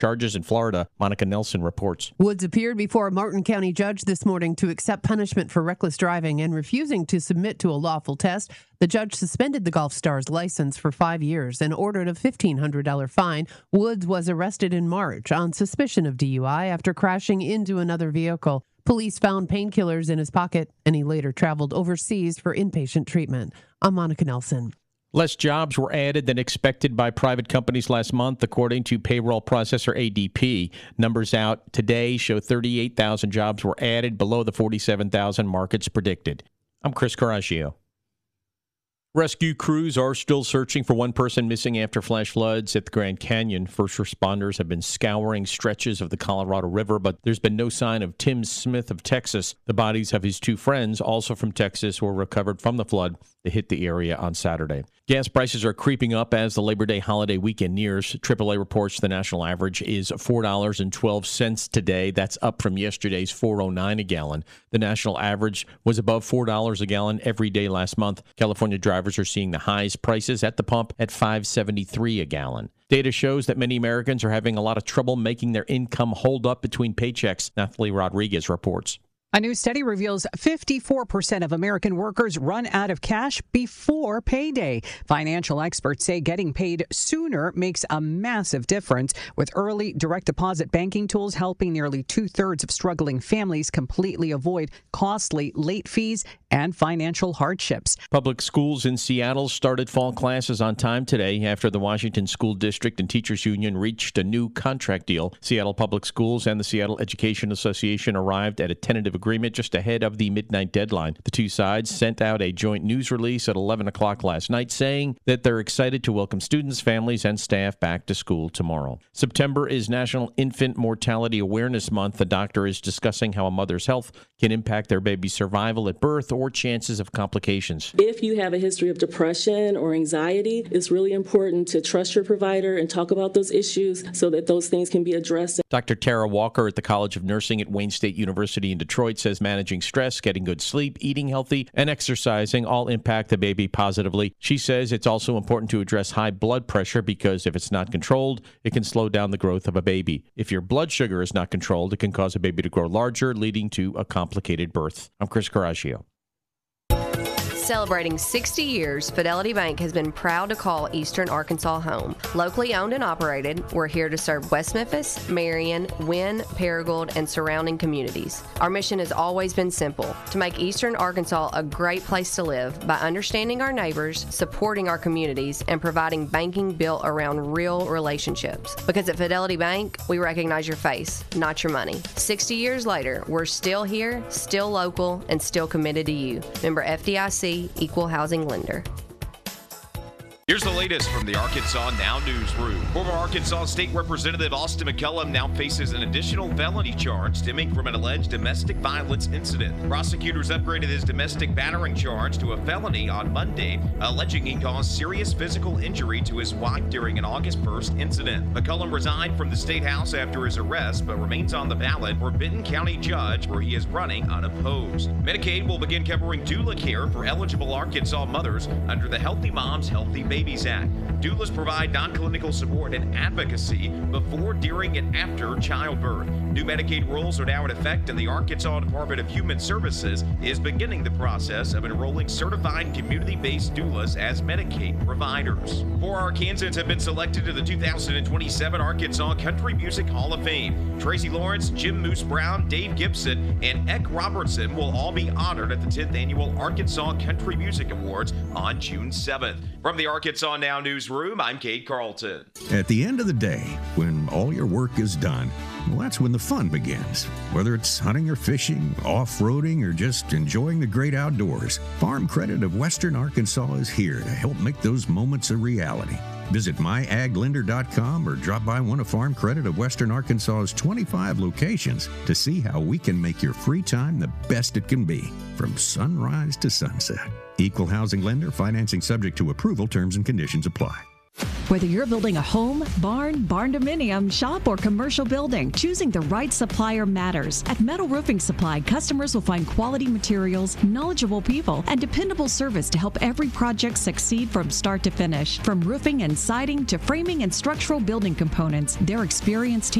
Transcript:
charges in Florida. Monica Nelson reports. Woods appeared before a Martin County judge this morning to accept punishment for reckless driving and refusing to submit to a lawful test. The judge suspended the golf star's license for 5 years and ordered a $1,500 fine. Woods was arrested in March on suspicion of DUI after crashing into another vehicle. Police found painkillers in his pocket, and he later traveled overseas for inpatient treatment. I'm Monica Nelson. Less jobs were added than expected by private companies last month, according to payroll processor ADP. Numbers out today show 38,000 jobs were added, below the 47,000 markets predicted. I'm Chris Coraggio. Rescue crews are still searching for one person missing after flash floods at the Grand Canyon. First responders have been scouring stretches of the Colorado River, but there's been no sign of Tim Smith of Texas. The bodies of his two friends, also from Texas, were recovered from the flood that hit the area on Saturday. Gas prices are creeping up as the Labor Day holiday weekend nears. AAA reports the national average is $4.12 today. That's up from yesterday's $4.09 a gallon. The national average was above $4 a gallon every day last month. California drivers are seeing the highest prices at the pump at $5.73 a gallon. Data shows that many Americans are having a lot of trouble making their income hold up between paychecks. Nathalie Rodriguez reports. A new study reveals 54% of American workers run out of cash before payday. Financial experts say getting paid sooner makes a massive difference, with early direct deposit banking tools helping nearly 2/3 of struggling families completely avoid costly late fees and financial hardships. Public schools in Seattle started fall classes on time today after the Washington School District and Teachers Union reached a new contract deal. Seattle Public Schools and the Seattle Education Association arrived at a tentative agreement just ahead of the midnight deadline. The two sides sent out a joint news release at 11 o'clock last night saying that they're excited to welcome students, families, and staff back to school tomorrow. September is National Infant Mortality Awareness Month. The doctor is discussing how a mother's health can impact their baby's survival at birth or chances of complications. If you have a history of depression or anxiety, it's really important to trust your provider and talk about those issues so that those things can be addressed. Dr. Tara Walker at the College of Nursing at Wayne State University in Detroit says managing stress, getting good sleep, eating healthy, and exercising all impact the baby positively. She says it's also important to address high blood pressure because if it's not controlled, it can slow down the growth of a baby. If your blood sugar is not controlled, it can cause a baby to grow larger, leading to a complicated birth. I'm Chris Coraggio. Celebrating 60 years, Fidelity Bank has been proud to call Eastern Arkansas home. Locally owned and operated, we're here to serve West Memphis, Marion, Wynne, Paragould, and surrounding communities. Our mission has always been simple, to make Eastern Arkansas a great place to live by understanding our neighbors, supporting our communities, and providing banking built around real relationships. Because at Fidelity Bank, we recognize your face, not your money. 60 years later, we're still here, still local, and still committed to you. Member FDIC, Equal Housing Lender. Here's the latest from the Arkansas Now newsroom. Former Arkansas State Representative Austin McCullum now faces an additional felony charge stemming from an alleged domestic violence incident. Prosecutors upgraded his domestic battering charge to a felony on Monday, alleging he caused serious physical injury to his wife during an August 1st incident. McCullum resigned from the State House after his arrest, but remains on the ballot for Benton County Judge, where he is running unopposed. Medicaid will begin covering doula care for eligible Arkansas mothers under the Healthy Moms, Healthy Babies Act. Doulas provide non-clinical support and advocacy before, during, and after childbirth. New Medicaid rules are now in effect, and the Arkansas Department of Human Services is beginning the process of enrolling certified community-based doulas as Medicaid providers. 4 Arkansans have been selected to the 2027 Arkansas Country Music Hall of Fame. Tracy Lawrence, Jim Moose Brown, Dave Gibson, and Eck Robertson will all be honored at the 10th Annual Arkansas Country Music Awards on June 7th. From the Arkansas Now newsroom, I'm Kate Carlton. At the end of the day, when all your work is done, well, that's when the fun begins. Whether it's hunting or fishing, off-roading, or just enjoying the great outdoors, Farm Credit of Western Arkansas is here to help make those moments a reality. Visit myaglender.com or drop by one of Farm Credit of Western Arkansas's 25 locations to see how we can make your free time the best it can be, from sunrise to sunset. Equal housing lender, financing subject to approval, terms and conditions apply. Whether you're building a home, barn dominium, shop, or commercial building, choosing the right supplier matters. At Metal Roofing Supply, customers will find quality materials, knowledgeable people, and dependable service to help every project succeed from start to finish. From roofing and siding to framing and structural building components, their experienced team